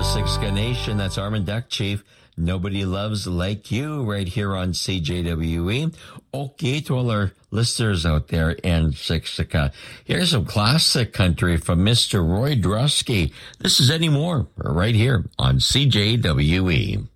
the Siksika Nation. That's Armin Duck Chief. Nobody Loves Like You right here on CJWE. Okay, to all our listeners out there in Siksika. Here's some classic country from Mr. Roy Drusky. This is Anymore right here on CJWE.